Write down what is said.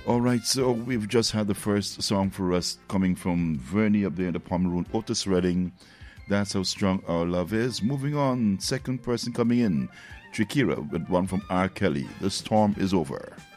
All right, so we've just had the first song for us coming from Vernie up there in the Pomeroon, Otis Redding. That's How Strong Our Love Is. Moving on, second person coming in, Trikira with one from R. Kelly. The Storm Is Over.